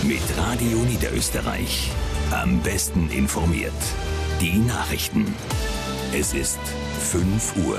Mit Radio Niederösterreich. Am besten informiert. Die Nachrichten. Es ist 5 Uhr.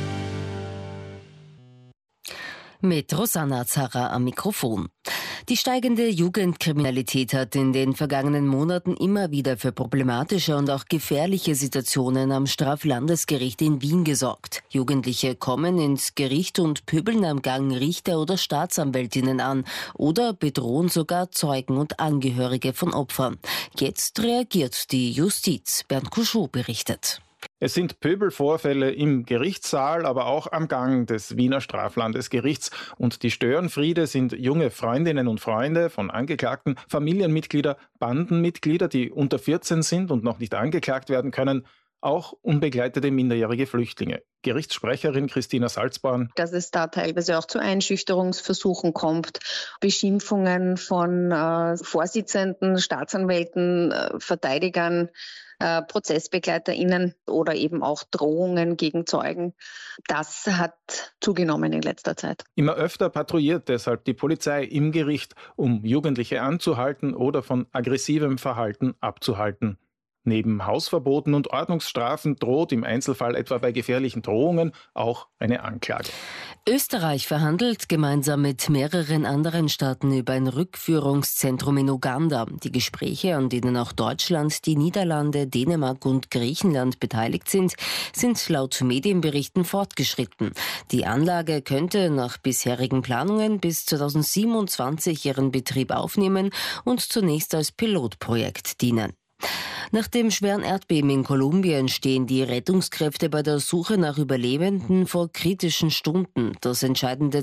Mit Rosanna Zarra am Mikrofon. Die steigende Jugendkriminalität hat in den vergangenen Monaten immer wieder für problematische und auch gefährliche Situationen am Straflandesgericht in Wien gesorgt. Jugendliche kommen ins Gericht und pöbeln am Gang Richter oder Staatsanwältinnen an oder bedrohen sogar Zeugen und Angehörige von Opfern. Jetzt reagiert die Justiz. Bernd Kuschou berichtet. Es sind Pöbelvorfälle im Gerichtssaal, aber auch am Gang des Wiener Straflandesgerichts. Und die Störenfriede sind junge Freundinnen und Freunde von Angeklagten, Familienmitglieder, Bandenmitglieder, die unter 14 sind und noch nicht angeklagt werden können, auch unbegleitete minderjährige Flüchtlinge. Gerichtssprecherin Christina Salzborn. Dass es da teilweise auch zu Einschüchterungsversuchen kommt, Beschimpfungen von Vorsitzenden, Staatsanwälten, Verteidigern, ProzessbegleiterInnen oder eben auch Drohungen gegen Zeugen. Das hat zugenommen in letzter Zeit. Immer öfter patrouilliert deshalb die Polizei im Gericht, um Jugendliche anzuhalten oder von aggressivem Verhalten abzuhalten. Neben Hausverboten und Ordnungsstrafen droht im Einzelfall etwa bei gefährlichen Drohungen auch eine Anklage. Österreich verhandelt gemeinsam mit mehreren anderen Staaten über ein Rückführungszentrum in Uganda. Die Gespräche, an denen auch Deutschland, die Niederlande, Dänemark und Griechenland beteiligt sind laut Medienberichten fortgeschritten. Die Anlage könnte nach bisherigen Planungen bis 2027 ihren Betrieb aufnehmen und zunächst als Pilotprojekt dienen. Nach dem schweren Erdbeben in Kolumbien stehen die Rettungskräfte bei der Suche nach Überlebenden vor kritischen Stunden. Das entscheidende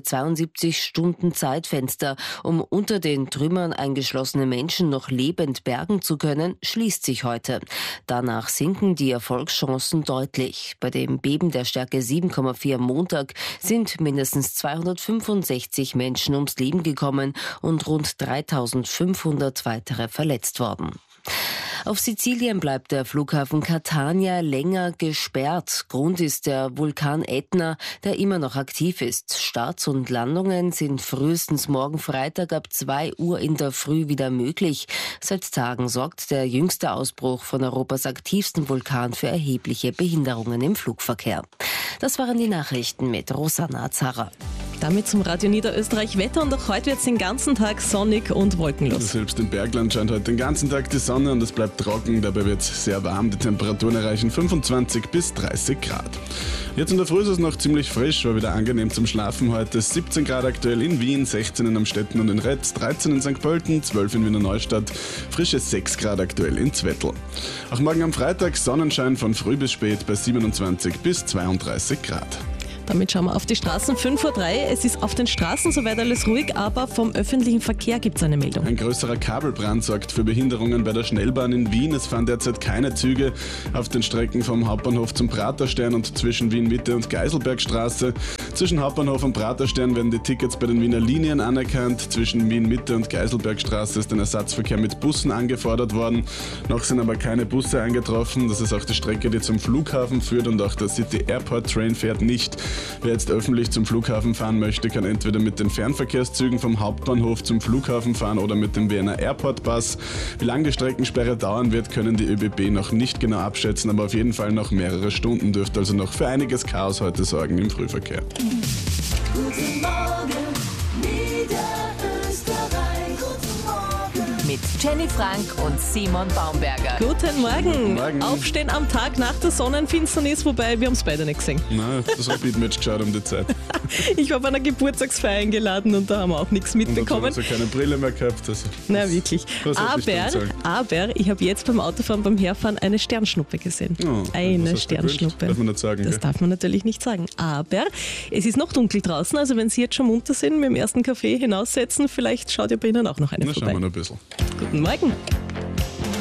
72-Stunden-Zeitfenster, um unter den Trümmern eingeschlossene Menschen noch lebend bergen zu können, schließt sich heute. Danach sinken die Erfolgschancen deutlich. Bei dem Beben der Stärke 7,4 am Montag sind mindestens 265 Menschen ums Leben gekommen und rund 3.500 weitere verletzt worden. Auf Sizilien bleibt der Flughafen Catania länger gesperrt. Grund ist der Vulkan Ätna, der immer noch aktiv ist. Starts und Landungen sind frühestens morgen Freitag ab 2 Uhr in der Früh wieder möglich. Seit Tagen sorgt der jüngste Ausbruch von Europas aktivsten Vulkan für erhebliche Behinderungen im Flugverkehr. Das waren die Nachrichten mit Rosanna Zarra. Damit zum Radio Niederösterreich Wetter und auch heute wird es den ganzen Tag sonnig und wolkenlos. Selbst im Bergland scheint heute den ganzen Tag die Sonne und es bleibt trocken. Dabei wird es sehr warm. Die Temperaturen erreichen 25 bis 30 Grad. Jetzt in der Früh ist es noch ziemlich frisch, war wieder angenehm zum Schlafen heute. 17 Grad aktuell in Wien, 16 in Amstetten und in Retz, 13 in St. Pölten, 12 in Wiener Neustadt, frische 6 Grad aktuell in Zwettl. Auch morgen am Freitag Sonnenschein von früh bis spät bei 27 bis 32 Grad. Damit schauen wir auf die Straßen. 5:03 Uhr. Es ist auf den Straßen soweit alles ruhig, aber vom öffentlichen Verkehr gibt es eine Meldung. Ein größerer Kabelbrand sorgt für Behinderungen bei der Schnellbahn in Wien. Es fahren derzeit keine Züge auf den Strecken vom Hauptbahnhof zum Praterstern und zwischen Wien-Mitte und Geiselbergstraße. Zwischen Hauptbahnhof und Praterstern werden die Tickets bei den Wiener Linien anerkannt. Zwischen Wien-Mitte und Geiselbergstraße ist ein Ersatzverkehr mit Bussen angefordert worden. Noch sind aber keine Busse eingetroffen. Das ist auch die Strecke, die zum Flughafen führt und auch der City Airport Train fährt nicht. Wer jetzt öffentlich zum Flughafen fahren möchte, kann entweder mit den Fernverkehrszügen vom Hauptbahnhof zum Flughafen fahren oder mit dem Wiener Airport Bus. Wie lange die Streckensperre dauern wird, können die ÖBB noch nicht genau abschätzen, aber auf jeden Fall noch mehrere Stunden dürfte also noch für einiges Chaos heute sorgen im Frühverkehr. Guten Morgen, Niederösterreich. Guten Morgen. Mit Jenny Frank und Simon Baumberger. Guten Morgen. Guten Morgen. Aufstehen am Tag nach der Sonnenfinsternis, wobei wir haben es beide nicht gesehen. Nein, das Rapid Match geschaut um die Zeit. Ich war bei einer Geburtstagsfeier eingeladen und da haben wir auch nichts mitbekommen. Und also keine Brille mehr gehabt. Also Na wirklich. Aber ich habe jetzt beim Autofahren, beim Herfahren eine Sternschnuppe gesehen. Oh, eine Sternschnuppe. Darf man nicht sagen. Das darf man natürlich nicht sagen. Aber es ist noch dunkel draußen, also wenn Sie jetzt schon munter sind, mit dem ersten Kaffee hinaussetzen, vielleicht schaut ja bei Ihnen auch noch eine vorbei. Schauen wir noch ein bisschen. Guten Morgen.